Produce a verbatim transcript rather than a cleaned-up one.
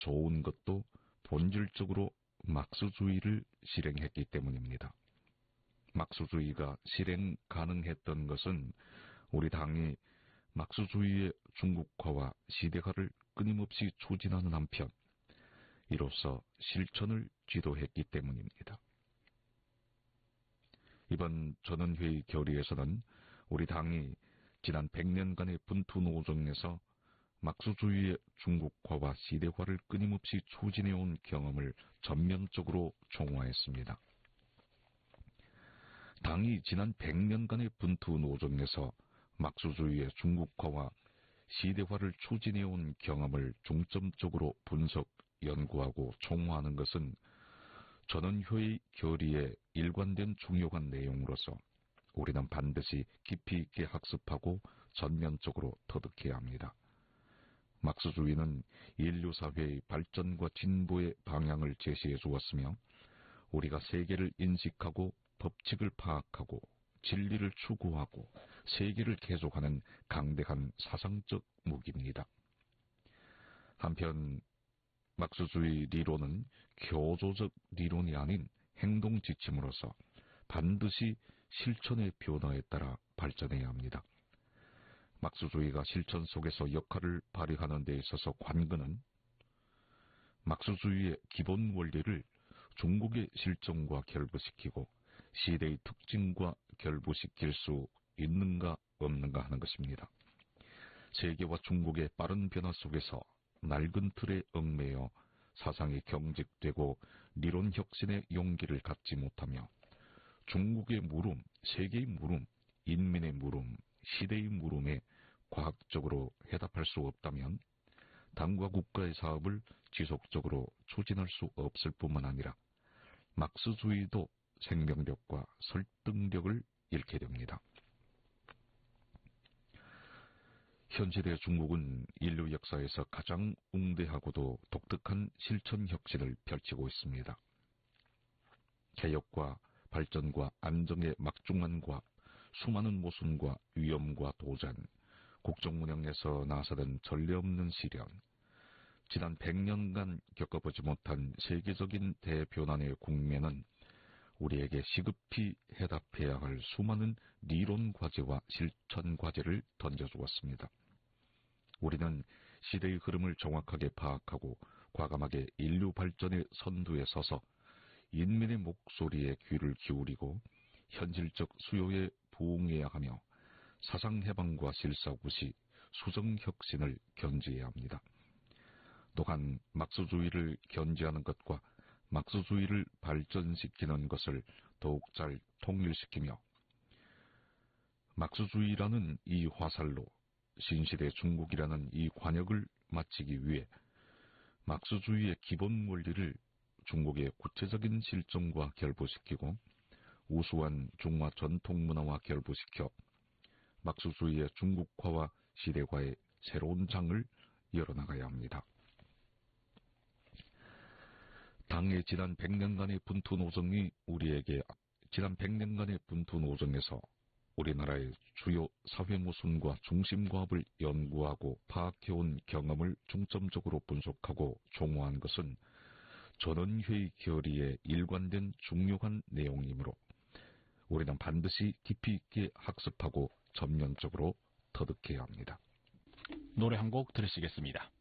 좋은 것도 본질적으로 막수주의를 실행했기 때문입니다. 막수주의가 실행 가능했던 것은 우리 당이 막수주의의 중국화와 시대화를 끊임없이 추진하는 한편 이로써 실천을 지도했기 때문입니다. 이번 전원회의 결의에서는 우리 당이 지난 백 년간의 분투 노정에서 막수주의의 중국화와 시대화를 끊임없이 추진해온 경험을 전면적으로 총화했습니다. 당이 지난 백 년간의 분투 노정에서 막수주의의 중국화와 시대화를 추진해온 경험을 중점적으로 분석, 연구하고 총화하는 것은 전원회의 결의의 일관된 중요한 내용으로서 우리는 반드시 깊이 있게 학습하고 전면적으로 터득해야 합니다. 막수주의는 인류사회의 발전과 진보의 방향을 제시해 주었으며 우리가 세계를 인식하고 법칙을 파악하고 진리를 추구하고 세계를 개종하는 강대한 사상적 무기입니다. 한편 막수주의 리론은 교조적 리론이 아닌 행동 지침으로서 반드시 실천의 변화에 따라 발전해야 합니다. 막수주의가 실천 속에서 역할을 발휘하는 데 있어서 관건은 막수주의의 기본 원리를 중국의 실정과 결부시키고 시대의 특징과 결부시킬 수 있는가 없는가 하는 것입니다. 세계와 중국의 빠른 변화 속에서 낡은 틀에 얽매여 사상이 경직되고 리론 혁신의 용기를 갖지 못하며 중국의 물음, 세계의 물음, 인민의 물음, 시대의 물음에 과학적으로 해답할 수 없다면 당과 국가의 사업을 지속적으로 추진할 수 없을 뿐만 아니라 막수주의도 생명력과 설득력을 잃게 됩니다. 현시대 중국은 인류 역사에서 가장 웅대하고도 독특한 실천 혁신을 펼치고 있습니다. 개혁과 발전과 안정의 막중한 과업, 수많은 모순과 위험과 도전, 국정운영에서 나서던 전례 없는 시련, 지난 백 년간 겪어보지 못한 세계적인 대변환의 국면은 우리에게 시급히 해답해야 할 수많은 리론 과제와 실천 과제를 던져주었습니다. 우리는 시대의 흐름을 정확하게 파악하고 과감하게 인류 발전의 선두에 서서 인민의 목소리에 귀를 기울이고 현실적 수요에 부응해야 하며 사상해방과 실사구시, 수정혁신을 견지해야 합니다. 또한 막수주의를 견지하는 것과 막수주의를 발전시키는 것을 더욱 잘 통일시키며 막수주의라는 이 화살로 신시대 중국이라는 이 관역을 마치기 위해 막수주의의 기본 원리를 중국의 구체적인 실정과 결부시키고 우수한 중화 전통문화와 결부시켜 막수주의의 중국화와 시대화의 새로운 장을 열어나가야 합니다. 당의 지난 백 년간의 분투 노정이 우리에게 지난 백 년간의 분투 노정에서 우리나라의 주요 사회 모순과 중심과업을 연구하고 파악해온 경험을 중점적으로 분석하고 총화한 것은 전원회의 결의의 일관된 중요한 내용이므로 우리는 반드시 깊이 있게 학습하고 전면적으로 터득해야 합니다. 노래 한 곡 들으시겠습니다.